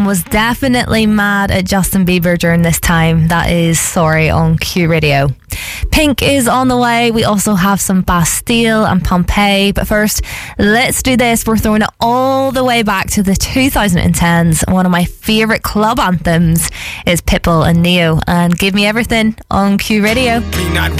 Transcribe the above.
Was definitely mad at Justin Bieber during this time. That is Sorry on Q Radio. Pink is on the way. We also have some Bastille and Pompeii. But first, let's do this. We're throwing it all the way back to the 2010s. One of my favourite club anthems is Pitbull and Neo and Give Me Everything on Q Radio. Me not